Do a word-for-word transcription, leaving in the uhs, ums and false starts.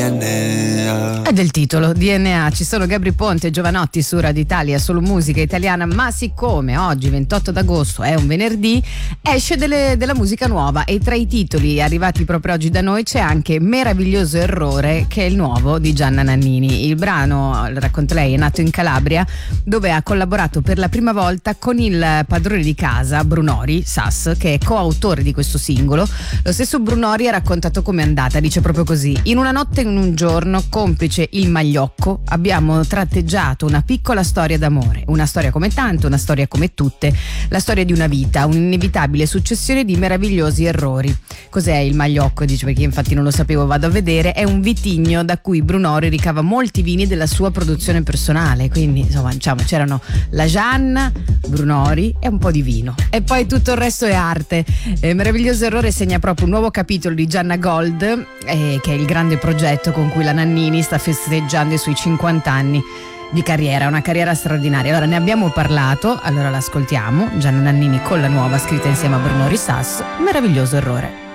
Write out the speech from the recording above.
N A. È del titolo D N A. Ci sono Gabry Ponte e Giovanotti su Radio Italia, solo musica italiana. Ma siccome oggi ventotto d'agosto è un venerdì, esce delle, della musica nuova, e tra i titoli arrivati proprio oggi da noi c'è anche Meraviglioso Errore, che è il nuovo di Gianna Nannini. Il brano, lo racconta lei, è nato in Calabria, dove ha collaborato per la prima volta con il padrone di casa Brunori Sass, che è coautore di questo singolo. Lo stesso Brunori ha raccontato com'è andata, dice proprio così: in una notte e in un giorno, complice il magliocco, abbiamo tratteggiato una piccola storia d'amore, una storia come tante, una storia come tutte, la storia di una vita, un'inevitabile successione di meravigliosi errori. Cos'è il magliocco? Dice, perché infatti non lo sapevo, vado a vedere. È un vitigno da cui Brunori ricava molti vini della sua produzione personale, quindi insomma, diciamo, c'erano la Gianna, Brunori e un po' di vino, e poi tutto il resto è arte. eh, Meraviglioso Errore segna proprio un nuovo capitolo di Gianna Gold, eh, che è il grande progetto con cui la Nannini sta festeggiando i suoi cinquanta anni di carriera, una carriera straordinaria. Allora, ne abbiamo parlato, allora l'ascoltiamo. Gianna Nannini con la nuova, scritta insieme a Brunori Sass, Meraviglioso Errore.